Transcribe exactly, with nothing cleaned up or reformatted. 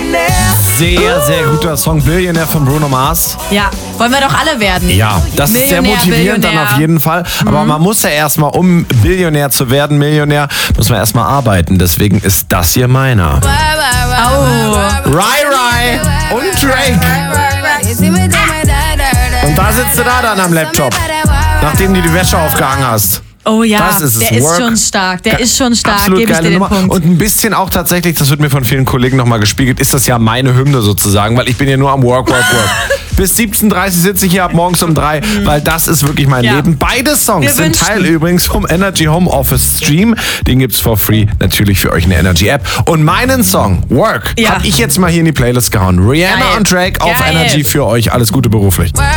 Sehr, sehr guter Song. Billionär von Bruno Mars. Ja, wollen wir doch alle werden. Ja, das ist sehr Millionär, motivierend dann Billionär. auf jeden Fall. Aber man muss ja erstmal, um Billionär zu werden, Millionär, muss man erstmal arbeiten. Deswegen ist das hier meiner. Oh. Rai Rai und Drake. Und da sitzt du da dann am Laptop, nachdem du die Wäsche aufgehangen hast. Oh ja, Das ist es. der ist Work. schon stark, der ist schon stark, Absolut gebe ich geile dir den Nummer. Punkt. Und ein bisschen auch tatsächlich, das wird mir von vielen Kollegen nochmal gespiegelt, ist das ja meine Hymne sozusagen, weil ich bin ja nur am Work, Work, Work. Bis siebzehn Uhr dreißig sitze ich hier ab morgens um drei, weil das ist wirklich mein Ja. Leben. Beide Songs Wir sind wünschten. Teil übrigens vom Energy Home Office Stream. Den gibt's for free natürlich für euch in der Energy App. Und meinen Song, Work, Ja. habe ich jetzt mal hier in die Playlist gehauen. Rihanna Geil. und Drake auf Geil. Energy für euch. Alles Gute beruflich.